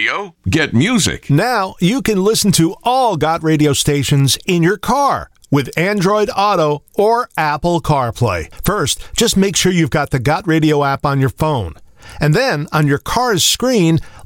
Radio? Get music. Now you can listen to all Got Radio stations in your car with Android Auto or Apple CarPlay. First, just make sure you've got the Got Radio app on your phone. And then, on your car's screen,